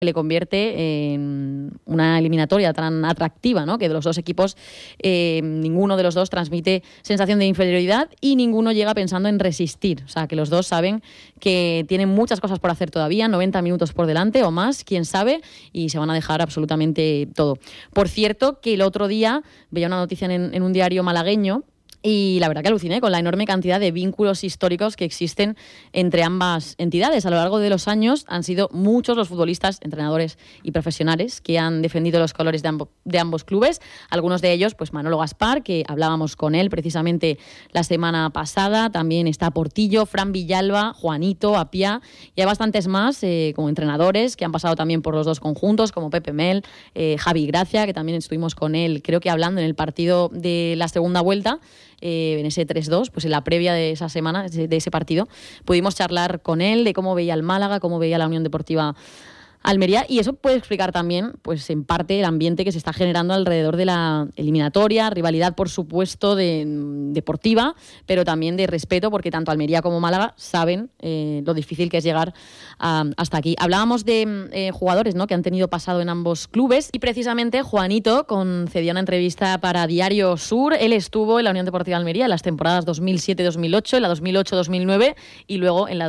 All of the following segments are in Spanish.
le convierte en una eliminatoria tan atractiva, ¿no? Que de los dos equipos ninguno de los dos transmite sensación de inferioridad y ninguno llega pensando en resistir. O sea, que los dos saben que tienen muchas cosas por hacer todavía, 90 minutos por delante o más, quién sabe, y se van a dejar absolutamente todo. Por cierto, que el otro día veía una noticia en un diario malagueño y la verdad que aluciné con la enorme cantidad de vínculos históricos que existen entre ambas entidades. A lo largo de los años han sido muchos los futbolistas, entrenadores y profesionales que han defendido los colores de ambos clubes. Algunos de ellos, pues Manolo Gaspar, que hablábamos con él precisamente la semana pasada. También está Portillo, Fran Villalba, Juanito, Apia. Y hay bastantes más como entrenadores que han pasado también por los dos conjuntos, como Pepe Mel, Javi Gracia, que también estuvimos con él, creo que hablando en el partido de la segunda vuelta. En ese 3-2, pues en la previa de esa semana, de ese partido, pudimos charlar con él de cómo veía el Málaga, cómo veía la Unión Deportiva Almería, y eso puede explicar también, pues en parte, el ambiente que se está generando alrededor de la eliminatoria, rivalidad, por supuesto, deportiva, pero también de respeto, porque tanto Almería como Málaga saben lo difícil que es llegar hasta aquí. Hablábamos de jugadores, ¿no?, que han tenido pasado en ambos clubes, y precisamente Juanito concedió una entrevista para Diario Sur. Él estuvo en la Unión Deportiva Almería en las temporadas 2007-2008, en la 2008-2009 y luego en la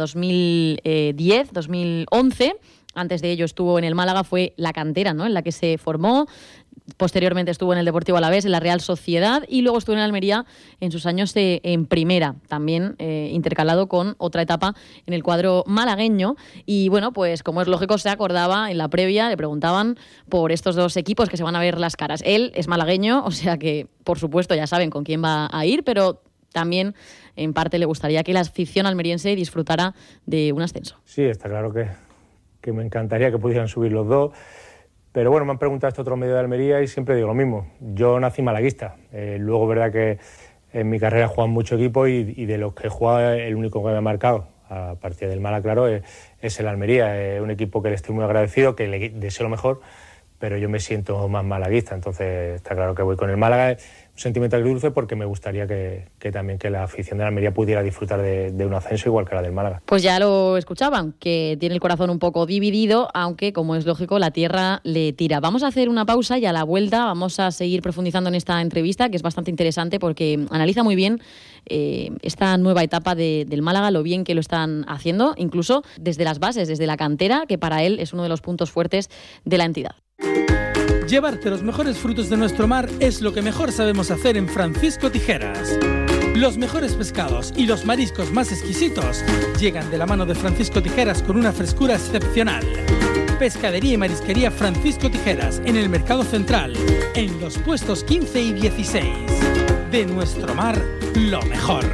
2010-2011. Antes de ello estuvo en el Málaga, fue la cantera, ¿no?, en la que se formó. Posteriormente estuvo en el Deportivo Alavés, en la Real Sociedad, y luego estuvo en Almería en sus años en primera, también intercalado con otra etapa en el cuadro malagueño. Y bueno, pues como es lógico, se acordaba en la previa, le preguntaban por estos dos equipos que se van a ver las caras. Él es malagueño, o sea que por supuesto ya saben con quién va a ir, pero también en parte le gustaría que la afición almeriense disfrutara de un ascenso. Sí, está claro que me encantaría que pudieran subir los dos, pero bueno, me han preguntado este otro medio de Almería y siempre digo lo mismo. Yo nací malaguista, luego verdad que en mi carrera he jugado en muchos equipos y de los que he jugado el único que me ha marcado, a partir del Málaga, claro, es el Almería. Es un equipo que le estoy muy agradecido, que le deseo lo mejor, pero yo me siento más malaguista, entonces está claro que voy con el Málaga. Un sentimiento agridulce porque me gustaría que también que la afición de la Almería pudiera disfrutar de un ascenso igual que la del Málaga. Pues ya lo escuchaban, que tiene el corazón un poco dividido, aunque como es lógico la tierra le tira. Vamos a hacer una pausa y a la vuelta vamos a seguir profundizando en esta entrevista, que es bastante interesante porque analiza muy bien esta nueva etapa del Málaga, lo bien que lo están haciendo, incluso desde las bases, desde la cantera, que para él es uno de los puntos fuertes de la entidad. Llevarte los mejores frutos de nuestro mar es lo que mejor sabemos hacer en Francisco Tijeras. Los mejores pescados y los mariscos más exquisitos llegan de la mano de Francisco Tijeras con una frescura excepcional. Pescadería y marisquería Francisco Tijeras en el Mercado Central, en los puestos 15 y 16. De nuestro mar, lo mejor.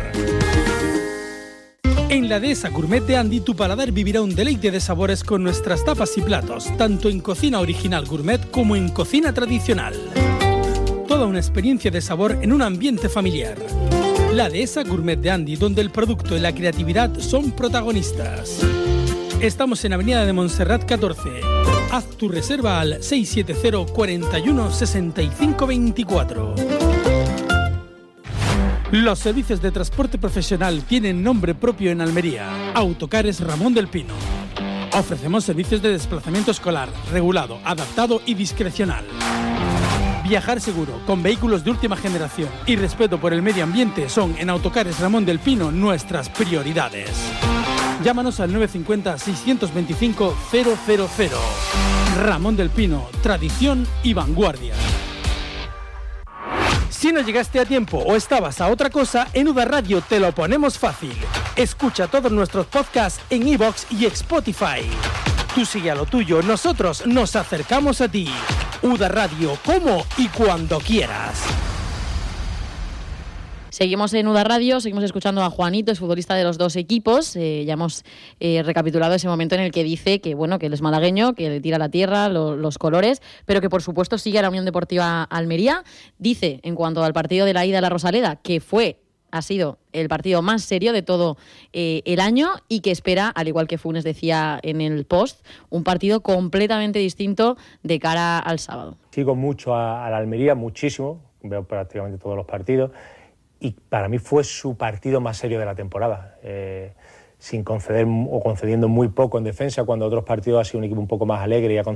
En la Dehesa Gourmet de Andy, tu paladar vivirá un deleite de sabores con nuestras tapas y platos, tanto en cocina original gourmet como en cocina tradicional. Toda una experiencia de sabor en un ambiente familiar. La Dehesa Gourmet de Andy, donde el producto y la creatividad son protagonistas. Estamos en Avenida de Montserrat 14. Haz tu reserva al 670 41 65 24. Los servicios de transporte profesional tienen nombre propio en Almería. Autocares Ramón del Pino. Ofrecemos servicios de desplazamiento escolar, regulado, adaptado y discrecional. Viajar seguro, con vehículos de última generación y respeto por el medio ambiente son en Autocares Ramón del Pino nuestras prioridades. Llámanos al 950-625-000. Ramón del Pino, tradición y vanguardia. Si no llegaste a tiempo o estabas a otra cosa, en UDA Radio te lo ponemos fácil. Escucha todos nuestros podcasts en iVoox y Spotify. Tú sigue a lo tuyo, nosotros nos acercamos a ti. UDA Radio, como y cuando quieras. Seguimos en UDA Radio, seguimos escuchando a Juanito, es futbolista de los dos equipos. Ya hemos recapitulado ese momento en el que dice que bueno, que él es malagueño, que le tira la tierra, los colores, pero que por supuesto sigue a la Unión Deportiva Almería. Dice, en cuanto al partido de la ida a la Rosaleda, que ha sido el partido más serio de todo el año y que espera, al igual que Funes decía en el post, un partido completamente distinto de cara al sábado. Sigo mucho a la Almería, muchísimo, veo prácticamente todos los partidos. Y para mí fue su partido más serio de la temporada, sin conceder o concediendo muy poco en defensa, cuando otros partidos ha sido un equipo un poco más alegre y ha